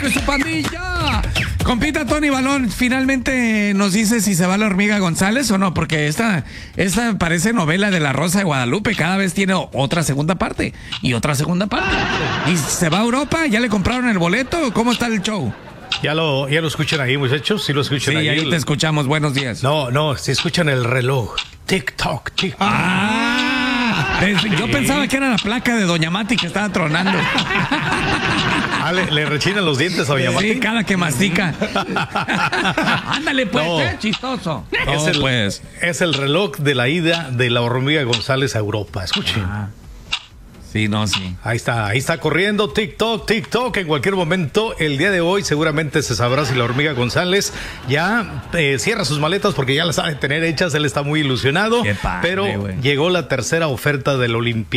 ¡Su pandilla! Compita Tony Balón, finalmente nos dice si se va la Hormiga González o no, porque esta parece novela de La Rosa de Guadalupe, cada vez tiene otra segunda parte y otra segunda parte. ¿Y se va a Europa? ¿Ya le compraron el boleto? ¿Cómo está el show? Ya lo escuchan ahí, muchachos. Sí lo escuchan ahí. Sí, ahí te escuchamos. Buenos días. No, si escuchan el reloj. Tic-toc, tic-toc. Yo pensaba que era la placa de Doña Mati que estaba tronando. Le rechinan los dientes a Doña Mati. Sí, cada que mastica. Ándale, pues, chistoso. Es el reloj de la ida de la Hormiga González a Europa. Escuchen. Sí, sí. Ahí está corriendo TikTok. En cualquier momento, el día de hoy, seguramente se sabrá si la Hormiga González ya cierra sus maletas porque ya las sabe tener hechas. Él está muy ilusionado. Qué padre, pero güey. llegó la tercera oferta del Olimpia.